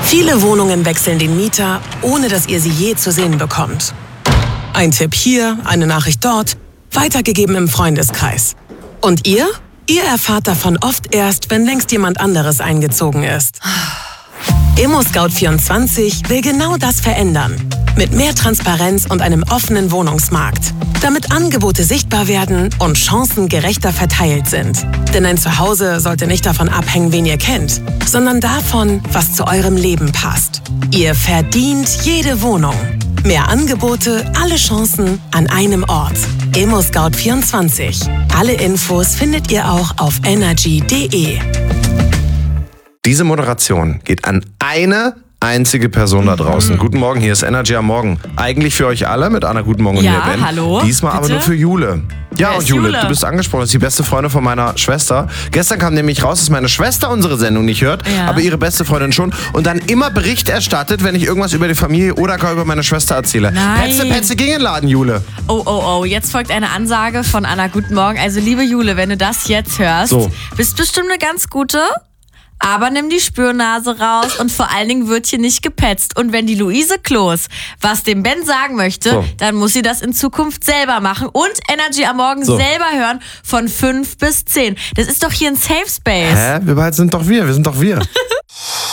Viele Wohnungen wechseln den Mieter, ohne dass ihr sie je zu sehen bekommt. Ein Tipp hier, eine Nachricht dort, weitergegeben im Freundeskreis. Und ihr? Ihr erfahrt davon oft erst, wenn längst jemand anderes eingezogen ist. ImmoScout24 will genau das verändern. Mit mehr Transparenz und einem offenen Wohnungsmarkt. Damit Angebote sichtbar werden und Chancen gerechter verteilt sind. Denn ein Zuhause sollte nicht davon abhängen, wen ihr kennt, sondern davon, was zu eurem Leben passt. Ihr verdient jede Wohnung. Mehr Angebote, alle Chancen an einem Ort. ImmoScout24. Alle Infos findet ihr auch auf energy.de. Diese Moderation geht an eine einzige Person da draußen. Guten Morgen, hier ist Energy am Morgen. Eigentlich für euch alle mit Anna, guten Morgen und mir, Ben. Hallo. Diesmal bitte? aber nur für Jule. Ja, Wer und ist Jule, Jule? du bist angesprochen, das ist die beste Freundin von meiner Schwester. Gestern kam nämlich raus, dass meine Schwester unsere Sendung nicht hört, aber ihre beste Freundin schon. Und dann immer Bericht erstattet, wenn ich irgendwas über die Familie oder gar über meine Schwester erzähle. Nein. Petze, ging in den Laden, Jule. Oh, jetzt folgt eine Ansage von Anna. Guten Morgen. Also, liebe Jule, wenn du das jetzt hörst, bist bestimmt eine ganz gute, aber nimm die Spürnase raus und vor allen Dingen wird hier nicht gepetzt. Und wenn die Luise Kloß was dem Ben sagen möchte, dann muss sie das in Zukunft selber machen und Energy am Morgen selber hören von 5 bis 10. Das ist doch hier ein Safe Space. Wir beide sind doch wir sind doch wir.